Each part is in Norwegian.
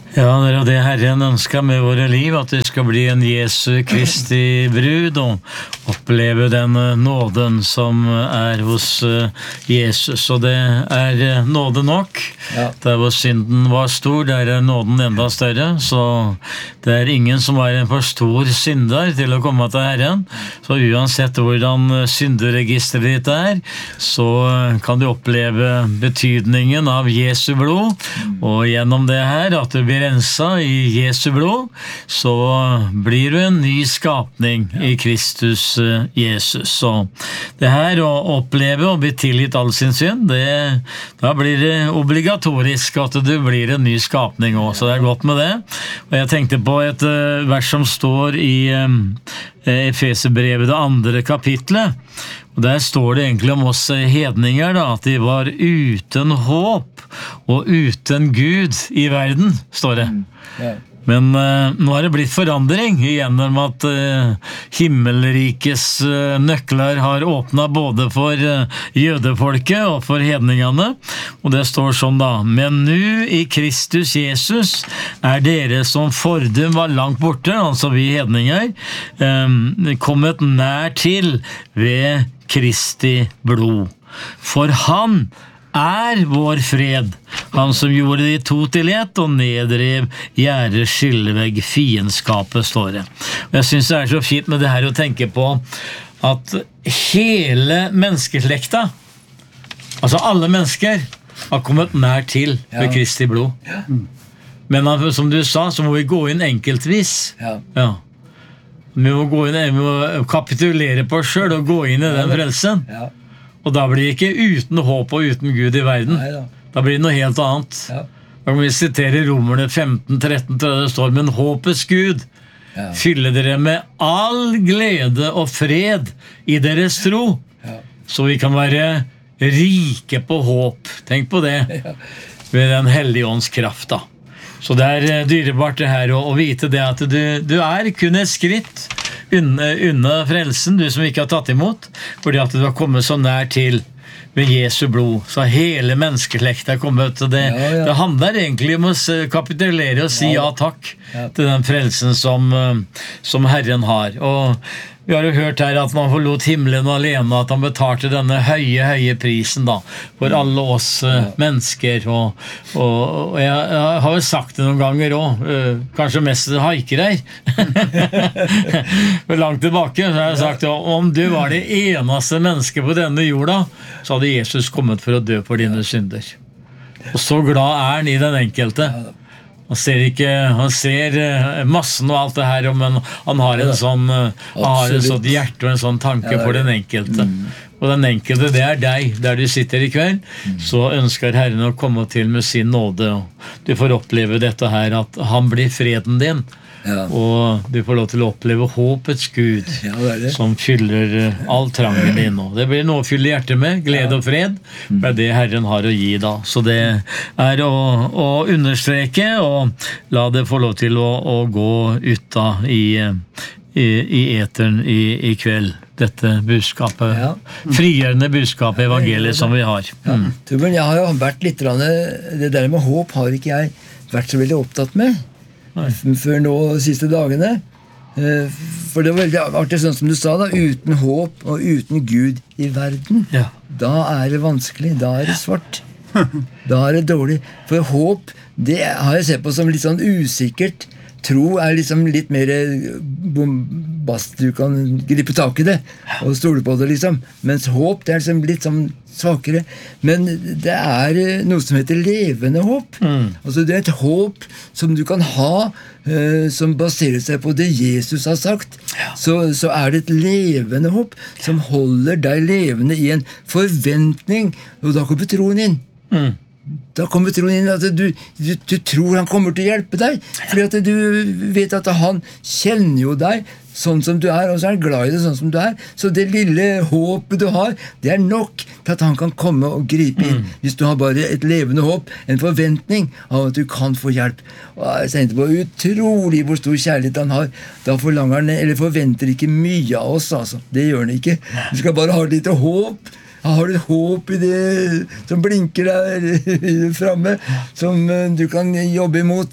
Ja, det er jo det Herren ønsker med våre liv, at det skal bli en Jesu Kristi brud, og oppleve den nåden som er hos Jesus. Og det er nåde nok. Ja. Der hvor synden var stor, der er nåden enda større. Så det er ingen som er en for stor synder til å komme til Herren. Så uansett hvordan synderegisteret ditt er, så kan du oppleve betydningen av Jesu blod, og gjennom det her, at du blir rensa i Jesu blod, så blir du en ny skapning i Kristus Jesus. Så det her å oppleve og bli tilgitt all sin synd, da blir det obligatorisk at du blir en ny skapning også, så det er godt med det. Og jeg tenkte på et vers som står i Efeserbrevet, det 2. kapitlet, og der står det egentlig om oss hedninger, da, at de var uten håp og uten Gud i verden, står det. Ja. Men nå har det blitt forandring gjennom at himmelrikes nøkler har åpnet både for jødefolket og for hedningene. Og det står sånn da: Men nu i Kristus Jesus er dere som fordum var langt borte, altså vi hedninger, kommet nær til ved Kristi blod. For han er vår fred, han som gjorde de to til ett og nedrev gjerde skillevegg fiendskapet, står det. Og jeg synes det er så fint med det her å tenke på at hele menneskeslekta, altså alle mennesker, har kommet nær til ved Kristi blod. Ja. Men som du sa, så må vi gå inn enkeltvis. Ja. Vi må kapitulere på oss selv og gå inn i den frelsen. Ja. Og da blir det ikke uten håp og uten Gud i verden. Neida. Da blir det noe helt annet. Ja. Da kan vi sitere Romerne 15:13, der det står: Men håpets Gud fyller dere med all glede og fred i deres tro, så vi kan være rike på håp. Tenk på det, ved den hellige ånds kraft da. Så det er dyrebart det her å vite det at du er kun et skritt unna frelsen, du som ikke har tatt imot, fordi at du har kommet så nær til ved Jesu blod, så hele menneskeslekta er kommet til det. Det handler egentlig om å kapitulere og si ja takk til den frelsen som Herren har. Og vi har jo hørt her at man forlot himmelen alene, at han betalte denne høye prisen da, for alle oss mennesker. Og jeg har jo sagt det noen ganger også, kanskje mest haikere her. Langt tilbake så har jeg sagt at om du var det eneste mennesket på denne jorda, så hadde Jesus kommet for å dø for dine synder. Og så glad er han i den enkelte. Han ser massen og alt det her, men han har en sånn, har et sånt hjerte og en sånn tanke for den enkelte. Og den enkelte, det er deg, der du sitter i kveld. Så ønsker Herren å komme til med sin nåde, og du får oppleve dette her, at han blir freden din. Og du får lov til å oppleve håpets Gud, som fyller all trangen din nå. Det blir noe å fylle hjertet med, glede og fred. Det er det Herren har å gi da. Så det er å understreke, og la det få lov til å gå ut da i eteren i kveld. Dette budskapet, frigjørende budskapet, evangeliet som vi har. Torbjørn, jeg har jo vært litt, det der med håp har ikke jeg vært så veldig opptatt med før nå de siste dagene. For det var veldig artig, sånn som du sa da, uten håp og uten Gud i verden, da er det vanskelig, da er det svart, da er det dårlig. For håp, det har jeg sett på som litt sånn usikkert. Tro er liksom litt mer bombast, du kan gripe tak i det og stole på det liksom, mens håp det er liksom litt sånn svakere, men det er noe som heter levende håp. Altså det er et håp som du kan ha, som baserer seg på det Jesus har sagt. Så er det et levende håp som holder deg levende i en forventning, og da kommer troen inn. Da kommer troen inn at du tror han kommer til å hjelpe deg, fordi at du vet at han kjenner jo deg sånn som du er, og så er han glad i det sånn som du er. Så det lille håpet du har, det er nok til at han kan komme og gripe inn, hvis du har bare et levende håp, en forventning av at du kan få hjelp. Og jeg tenkte på utrolig hvor stor kjærlighet han har. Da forlanger han, eller forventer ikke mye av oss, altså. Det gjør han ikke. Du skal bare ha litt håp. Har du et håp i det som blinker der fremme, som du kan jobbe imot,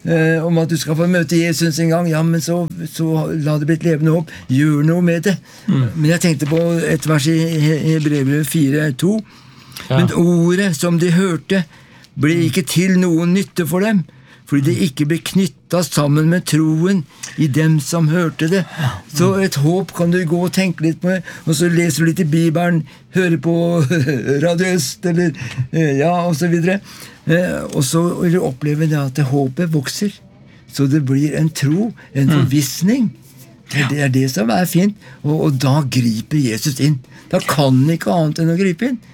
om at du skal få møte Jesus en gang. Ja, men så la det bli et levende håp. Gjør noe med det. Men jeg tenkte på et vers i Hebreerbrevet 4:2. Men ordet som de hørte ble ikke til noen nytte for dem, fordi det ikke ble knyttet sammen med troen i dem som hørte det. Så et håp kan du gå og tenke litt på, og så leser du litt i Bibelen, hører på Radio Øst, eller og så videre. Og så vil du oppleve det at håpet vokser, så det blir en tro, en forvissning. Det det som fint, og da griper Jesus inn. Da kan ikke annet enn å gripe inn.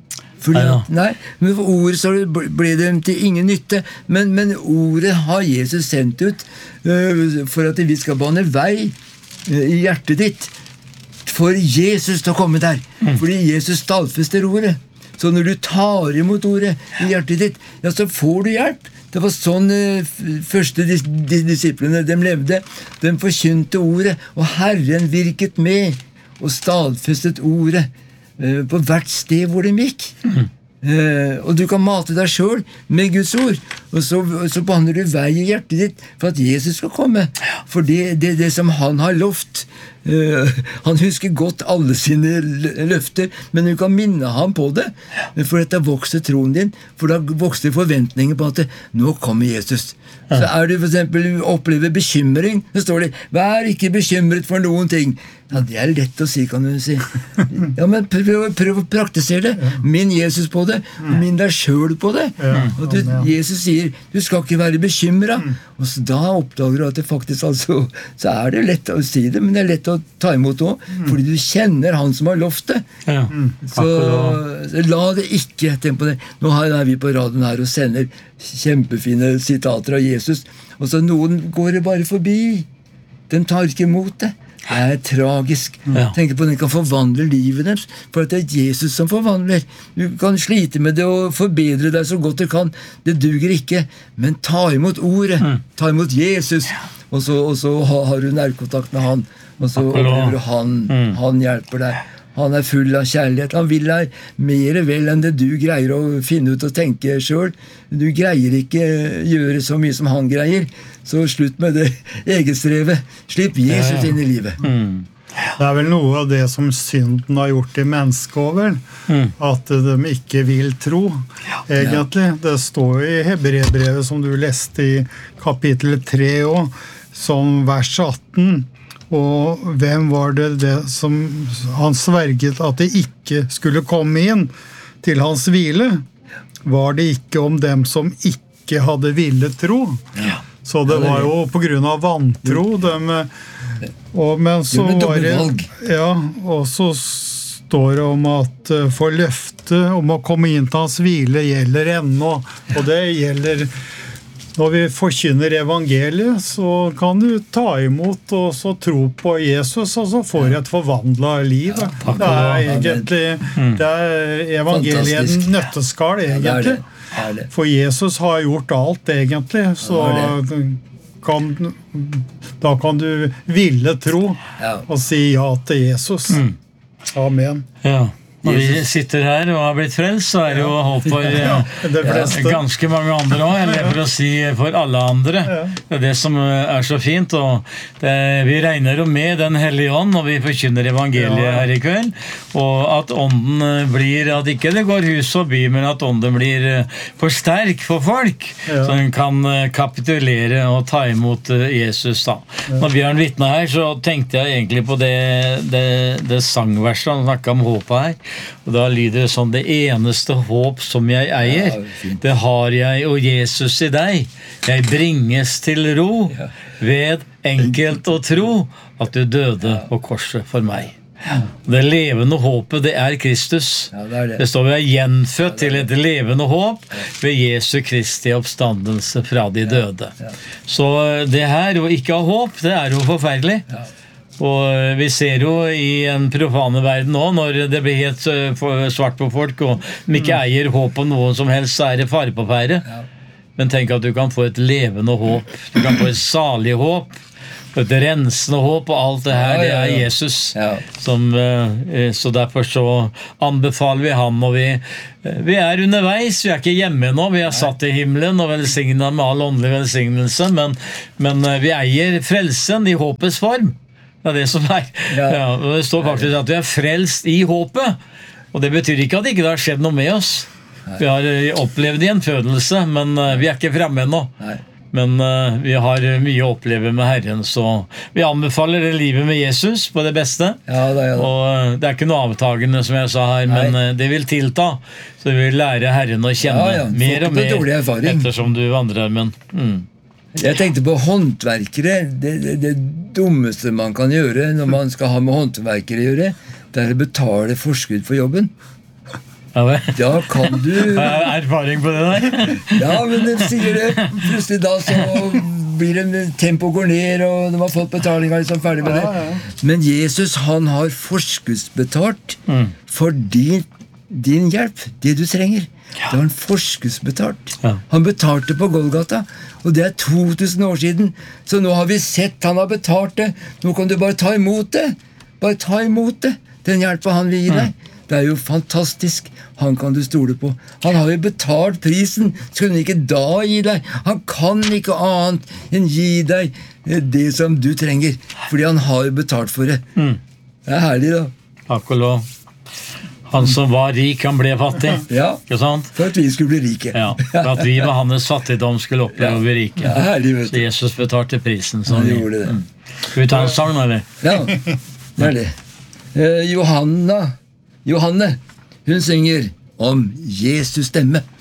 Men for ordet så ble det til ingen nytte, men ordet har Jesus sendt ut for at vi skal bane vei i hjertet ditt for Jesus til å komme der, fordi Jesus stadfester ordet. Så når du tar imot ordet i hjertet ditt, så får du hjelp. Det var sånn første disiplene de levde. De forkynte ordet, og Herren virket med og stadfestet ordet på hvert sted hvor de gikk. Og du kan mate deg selv med Guds ord, og så baner du vei i hjertet ditt for at Jesus skal komme. For det som han har lovt, han husker godt alle sine løfter, men du kan minne ham på det, for dette vokser troen din, for da vokser forventninger på at nå kommer Jesus. Så du for eksempel opplever bekymring, så står det, vær ikke bekymret for noen ting. Ja, det lett å si, kan du si. Ja, men prøv å praktisere det. Minn Jesus på det. Minn deg selv på det. Og Jesus sier, du skal ikke være bekymret. Og så da oppdager du at det faktisk så det lett å si det, men det lett å ta imot det også, fordi du kjenner han som har lovt det. Så la det ikke, tenk på det. Nå vi på radioen her og sender kjempefine sitater av Jesus, og så noen går det bare forbi. De tar ikke imot det. Det tragisk. Tenk på at den kan forvandle livet deres, for at det Jesus som forvandler. Du kan slite med det og forbedre deg så godt du kan. Det duger ikke, men ta imot ordet. Ta imot Jesus, og så har du nærkontakt med han, og så opplever du han hjelper deg. Han full av kjærlighet. Han vil deg mer vel enn det du greier å finne ut og tenke selv. Du greier ikke gjøre så mye som han greier. Så slutt med det egenstrevet. Slipp Jesus inn i livet. Det vel noe av det som synden har gjort i mennesket over, at de ikke vil tro, egentlig. Det står i Hebreerbrevet, som du leste i kapittel 3 også, som vers 18, og hvem var det som han sverget at det ikke skulle komme inn til hans hvile? Var det ikke om dem som ikke hadde villet tro? Så det var jo på grunn av vantro. Men så var det, og så står det om at for løftet om å komme inn til hans hvile gjelder ennå, og det gjelder. Når vi forkynner evangeliet, så kan du ta imot og så tro på Jesus, og så får du et forvandlet liv. Det egentlig det evangeliet en nøtteskall, egentlig. For Jesus har gjort alt, egentlig. Så da kan du ville tro og si ja til Jesus. Amen. Ja. Når vi sitter her og har blitt frelst, så det jo håp for ganske mange andre også, eller for å si for alle andre. Det det som så fint, og vi regner jo med den hellige ånd når vi forkynner evangeliet her i kveld, og at ånden blir, at ikke det går hus og by, men at ånden blir for sterk for folk, så den kan kapitulere og ta imot Jesus da. Når Bjørn vitnet her, så tenkte jeg egentlig på det sangverset han snakket om håpet her. Og da lyder det sånn, det eneste håp som jeg eier, det har jeg og Jesus i deg. Jeg bringes til ro ved enkelt å tro at du døde på korset for meg. Det levende håpet, det Kristus. Det står vi gjenfødt til et levende håp ved Jesu Kristi oppstandelse fra de døde. Så det her å ikke ha håp, det jo forferdelig. Og vi ser jo i en profane verden nå, når det blir helt svart på folk, og de ikke eier håp på noen som helst, så det fare på fære. Men tenk at du kan få et levende håp, du kan få et salig håp, et rensende håp, og alt det her, det er Jesus. Så derfor så anbefaler vi han, og vi er underveis, vi er ikke hjemme nå, vi er satt i himmelen og velsignet med all åndelig velsignelse, men vi eier frelsen i håpets form. Det er det som er. Og det står faktisk at vi er frelst i håpet, og det betyr ikke at det ikke har skjedd noe med oss. Vi har opplevd i en fødelse, men vi er ikke fremme ennå. Men vi har mye å oppleve med Herren, så vi anbefaler det livet med Jesus på det beste. Og det er ikke noe avtagende, som jeg sa her, men det vil tilta. Så vi vil lære Herren å kjenne mer og mer ettersom du vandrer. Jeg tenkte på håndverkere. Det dummeste man kan gjøre når man skal ha med håndverkere å gjøre, det er å betale forskudd for jobben. Da kan du erfaring på det der. Men de sier det. Plutselig da så blir det tempo går ned, og de har fått betalinga liksom ferdig med det. Men Jesus, han har forskuddsbetalt for din hjelp, det du trenger. Det var en forskuddsbetalt. Han betalte på Golgata, og det er 2000 år siden. Så nå har vi sett, han har betalt det. Nå kan du bare ta imot det. Bare ta imot det. Den hjelpa han vil gi deg. Det er jo fantastisk. Han kan du stole på. Han har jo betalt prisen. Skulle han ikke da gi deg? Han kan ikke annet enn gi deg det som du trenger. Fordi han har jo betalt for det. Det er herlig, da. Takk og lov. Han som var rik, han ble fattig. Ikke sant? For at vi skulle bli rike. For at vi med hans fattigdom skulle oppleve å bli rike. Herlig, vet du. Så Jesus betalte prisen. Han gjorde det. Skal vi ta en sang, eller? Ja, det er det. Johanne, hun synger om Jesus stemme.